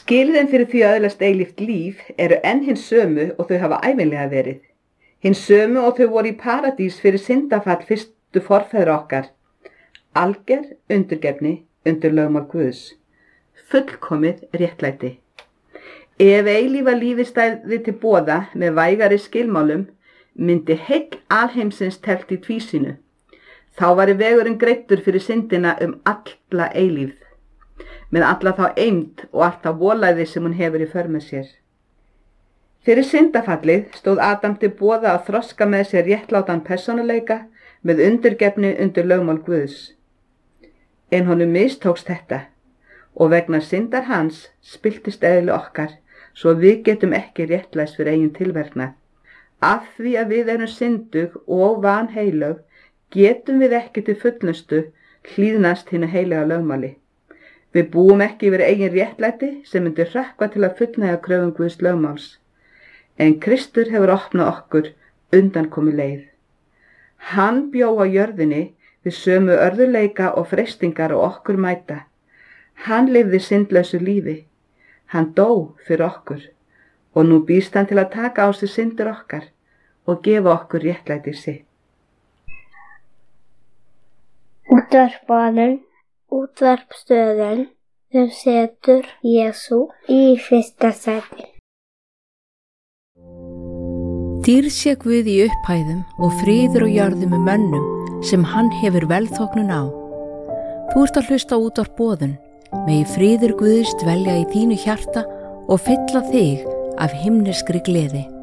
Skilyrðin fyrir því að öðlast eilíft líf eru enn hins sömu og þau hafa ævinlega verið. Hins sömu og þau voru í paradís fyrir syndafall fyrstu forfeðra okkar. Alger undirgefni undir lögmál Guðs. Fullkomið réttlæti. Ef eilífa lífi stæði til boða með vægari skilmálum, myndi heill alheimsins telt í tvísýnu. Þá væri vegurinn greiddur fyrir syndina alla eilífð, með alla þá eymd og allt þá volæði sem hún hefur í för með sér. Fyrir syndafallið stóð Adam til boða að þroska með sér réttlátan persónuleika með undirgefni undir lögmál Guðs. En honum mistókst þetta og vegna syndar hans spilltist eðli okkar svo við getum ekki réttlæst fyrir eigin tilverknað. Af því að við erum syndug og vanheilög getum við ekki til fullnustu hlýðnast hinu heilaga lögmáli. Við búum ekki yfir eigin réttlæti sem myndir hrökkva til að fullnægja kröfum Guðs lögmáls. En Kristur hefur opnað okkur undankomu leið. Hann bjó á jörðinni við sömu örðuleika og freistingar og okkur mæta. Hann lifði syndlausu lífi. Hann dó fyrir okkur og nú býst hann til að taka á sig syndir okkar og gefa okkur réttlæti sitt. Útvarpaðan, útvarpstöðin sem setur Jesú í fyrsta sæti. Dýrð sé Guð í upphæðum og friður á jörðum með mönnum sem hann hefur velþóknun á. Þú ert að hlusta á útvarpboðun, megi friður Guðs dvelja í þínu hjarta og fylla þig af himneskri gleði.